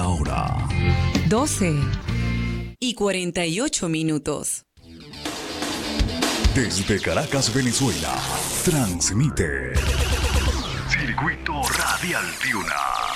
la hora. 12:48. Desde Caracas, Venezuela, transmite Circuito Radial Piuna.